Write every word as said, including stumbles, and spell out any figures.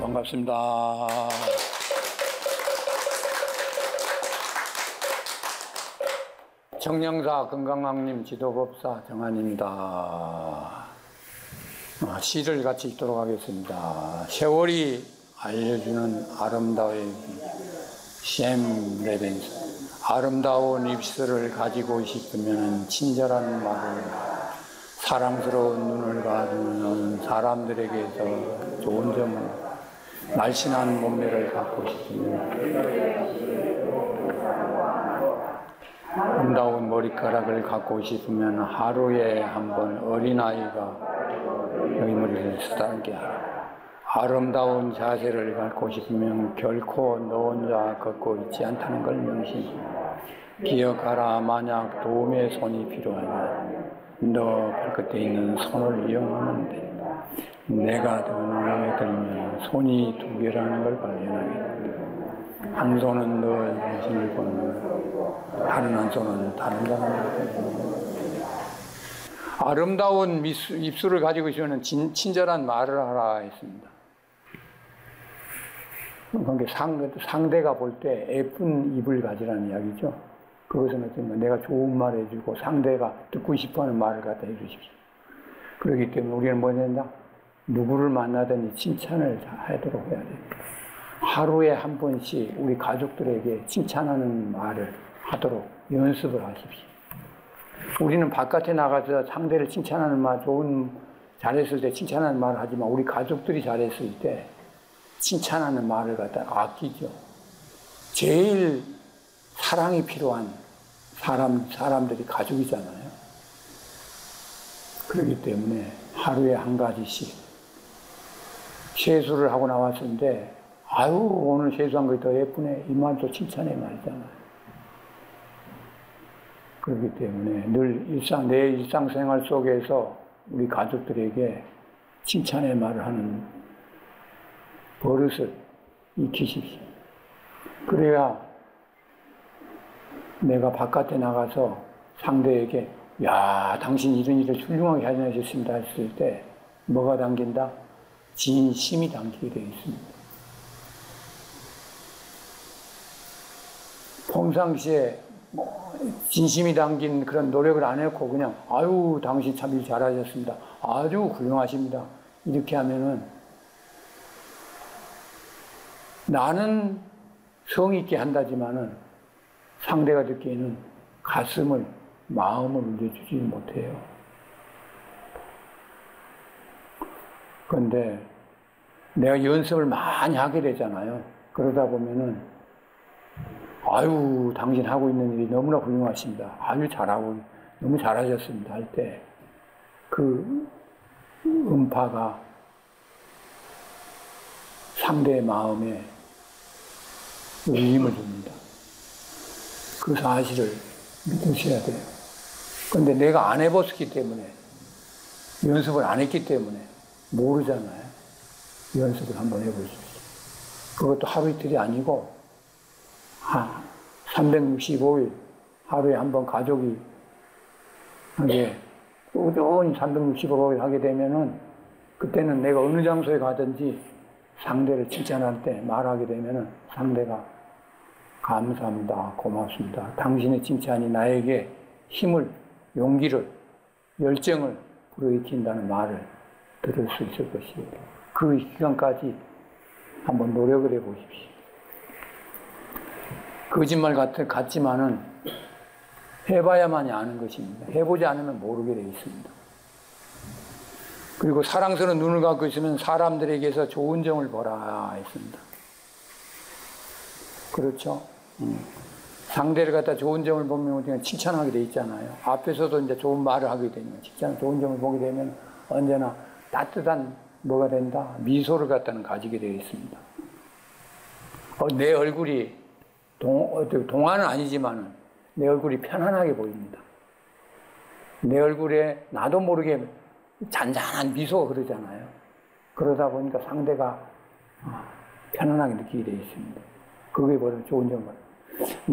반갑습니다. 청량사 건강왕님 지도법사 정한입니다. 아, 시를 같이 읽도록 하겠습니다. 세월이 알려주는 아름다운 샘 레벤스. 아름다운 입술을 가지고 싶으면 친절한 말을, 사랑스러운 눈을 가진 사람들에게서 좋은 점을, 날씬한 몸매를 갖고 싶으면 아름다운 머리카락을 갖고 싶으면 하루에 한 번 어린아이가 너희 머리를 쓰다듬게 하라. 아름다운 자세를 갖고 싶으면 결코 너 혼자 걷고 있지 않다는 걸 명심해. 기억하라. 만약 도움의 손이 필요하면 너 발끝에 있는 손을 이용하면 된다. 내가 더 마음에 들면 손이 두 개라는 걸 발견하게 된다. 한 손은 너 자신을 보는, 다른 한 손은 다른 사람을 보는. 아름다운 입술을 가지고 있으면 친절한 말을 하라 했습니다. 그러니까 상, 상대가 볼 때 예쁜 입을 가지라는 이야기죠. 그것은 어쩌면 내가 좋은 말 해주고 상대가 듣고 싶어하는 말을 갖다 해주십시오. 그렇기 때문에 우리는 뭐 된다? 누구를 만나든지 칭찬을 하도록 해야 됩니다. 하루에 한 번씩 우리 가족들에게 칭찬하는 말을 하도록 연습을 하십시오. 우리는 바깥에 나가서 상대를 칭찬하는 말, 좋은, 잘했을 때 칭찬하는 말을 하지만 우리 가족들이 잘했을 때 칭찬하는 말을 갖다 아끼죠. 제일 사랑이 필요한 사람, 사람들이 가족이잖아요. 그렇기 때문에 하루에 한 가지씩 세수를 하고 나왔는데, 아유, 오늘 세수한 거 더 예쁘네. 이 말도 칭찬의 말이잖아요. 그렇기 때문에 늘 일상, 내 일상생활 속에서 우리 가족들에게 칭찬의 말을 하는 버릇을 익히십시오. 그래야 내가 바깥에 나가서 상대에게 야, 당신 이런 일을 훌륭하게 해내셨습니다 했을 때 뭐가 담긴다? 진심이 담기게 되어 있습니다. 평상시에 진심이 담긴 그런 노력을 안 했고 그냥 아유, 당신 참 일 잘하셨습니다. 아주 훌륭하십니다. 이렇게 하면은 나는 성의 있게 한다지만은 상대가 듣기에는 가슴을, 마음을 울려주지 못해요. 그런데 내가 연습을 많이 하게 되잖아요. 그러다 보면은 아유, 당신 하고 있는 일이 너무나 훌륭하십니다. 아주 잘하고 너무 잘하셨습니다 할 때 그 음파가 상대의 마음에 울림을 줍니다. 그 사실을 믿으셔야 돼요. 그런데 내가 안 해봤기 때문에, 연습을 안 했기 때문에 모르잖아요. 연습을 한번 해보십시오. 그것도 하루 이틀이 아니고 한 삼백육십오 일 하루에 한 번 가족이 하게 꾸준히 삼백육십오 일 하게 되면은 그때는 내가 어느 장소에 가든지 상대를 칭찬할 때 말하게 되면은 상대가 감사합니다, 고맙습니다. 당신의 칭찬이 나에게 힘을, 용기를, 열정을 불어일으킨다는 말을 들을 수 있을 것이에요. 그 기간까지 한번 노력을 해보십시오. 거짓말 같, 같지만은 해봐야만이 아는 것입니다. 해보지 않으면 모르게 되어 있습니다. 그리고 사랑스러운 눈을 갖고 있으면 사람들에게서 좋은 점을 보라 했습니다. 그렇죠? 음. 상대를 갖다 좋은 점을 보면 그냥 칭찬하게 돼 있잖아요. 앞에서도 이제 좋은 말을 하게 되면, 칭찬, 좋은 점을 보게 되면 언제나 따뜻한 뭐가 된다? 미소를 갖다는 가지게 되어 있습니다. 어, 내 얼굴이 동, 동안은 아니지만은 내 얼굴이 편안하게 보입니다. 내 얼굴에 나도 모르게 잔잔한 미소가 그러잖아요. 그러다 보니까 상대가 편안하게 느끼게 되어 있습니다. 그게 바로 좋은 점을.